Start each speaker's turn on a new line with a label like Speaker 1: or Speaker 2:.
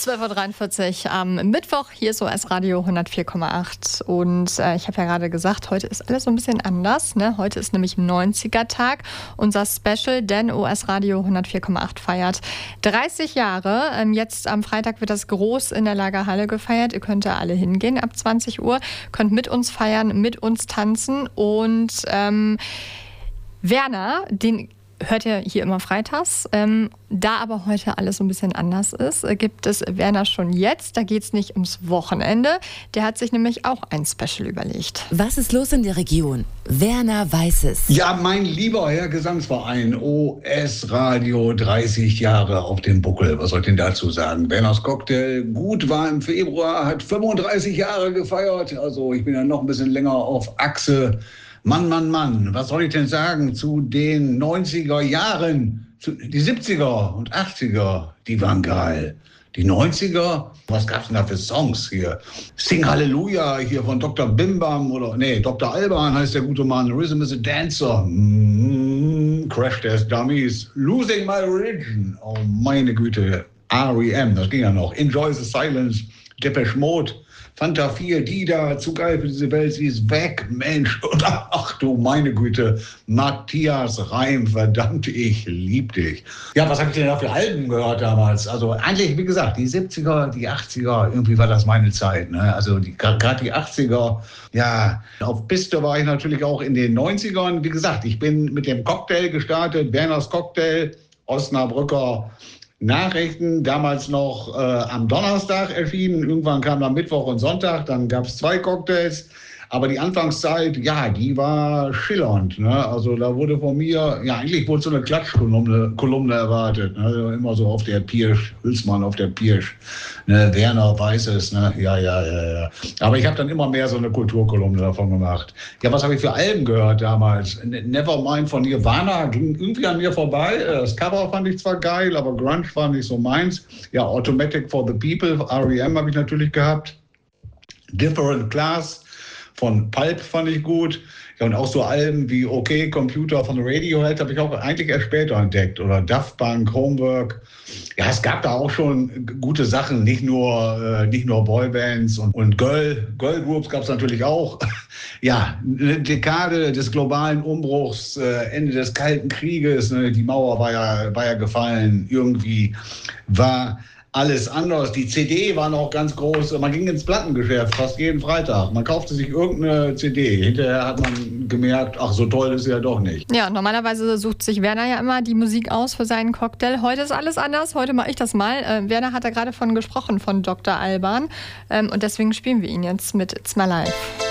Speaker 1: 12.43 Uhr am Mittwoch. Hier ist OS Radio 104,8. Und ich habe ja gerade gesagt, heute ist alles so ein bisschen anders. Ne? Heute ist nämlich 90er-Tag, unser Special, denn OS Radio 104,8 feiert 30 Jahre. Jetzt am Freitag wird das groß in der Lagerhalle gefeiert. Ihr könnt da alle hingehen ab 20 Uhr. Könnt mit uns feiern, mit uns tanzen. Und Werner, den hört ihr hier immer freitags. Da aber heute alles so ein bisschen anders ist, gibt es Werner schon jetzt. Da geht es nicht ums Wochenende. Der hat sich nämlich auch ein Special überlegt.
Speaker 2: Was ist los in der Region? Werner weiß es.
Speaker 3: Ja, mein lieber Herr Gesangsverein, OS Radio 30 Jahre auf dem Buckel. Was soll ich denn dazu sagen? Werners Cocktail gut war im Februar, hat 35 Jahre gefeiert. Also ich bin ja noch ein bisschen länger auf Achse. Mann, was soll ich denn sagen zu den 90er Jahren? Die 70er und 80er, die waren geil. Die 90er, was gab's denn da für Songs hier? Sing Halleluja hier von Dr. Bimbam oder, Dr. Alban heißt der gute Mann. Rhythm is a Dancer. Crash Test Dummies. Losing My Religion. Oh meine Güte. R.E.M., das ging ja noch. Enjoy the Silence. Depeche Mode. Fanta 4, die da, zu geil für diese Welt, sie ist weg, Mensch. Und ach du meine Güte, Matthias Reim, verdammt, ich lieb dich. Ja, was habe ich denn da für Alben gehört damals? Also eigentlich, wie gesagt, die 70er, die 80er, irgendwie war das meine Zeit. Ne? Also gerade die 80er, ja, auf Piste war ich natürlich auch in den 90ern. Wie gesagt, ich bin mit dem Cocktail gestartet, Werners Cocktail, Osnabrücker Nachrichten, damals noch am Donnerstag erschienen, irgendwann kam dann Mittwoch und Sonntag, dann gab es 2 Cocktails, aber die Anfangszeit, ja, die war schillernd, ne? Also da wurde von mir, ja, eigentlich wurde so eine Klatschkolumne erwartet, ne? Also immer so auf der Pirsch, Hülsmann auf der Pirsch, ne? Werner weiß es, ne? Ja. Aber ich habe dann immer mehr so eine Kulturkolumne davon gemacht. Ja, was habe ich für Alben gehört damals? Nevermind von Nirvana ging irgendwie an mir vorbei. Das Cover fand ich zwar geil, aber Grunge war nicht so meins. Ja, Automatic for the People, R.E.M. habe ich natürlich gehabt. Different Class von Pulp fand ich gut. Ja, und auch so Alben wie OK Computer von Radiohead habe ich auch eigentlich erst später entdeckt. Oder Daft Punk, Homework. Ja, es gab da auch schon gute Sachen, nicht nur Boybands und Girlgroups gab es natürlich auch. Ja, eine Dekade des globalen Umbruchs, Ende des Kalten Krieges, ne, die Mauer war ja gefallen. Irgendwie war alles anders. Die CD war noch ganz groß. Man ging ins Plattengeschäft fast jeden Freitag. Man kaufte sich irgendeine CD. Hinterher hat man gemerkt, ach, so toll ist sie ja doch nicht.
Speaker 1: Ja, normalerweise sucht sich Werner ja immer die Musik aus für seinen Cocktail. Heute ist alles anders. Heute mache ich das mal. Werner hat da gerade von gesprochen, von Dr. Alban. Und deswegen spielen wir ihn jetzt mit It's My Life.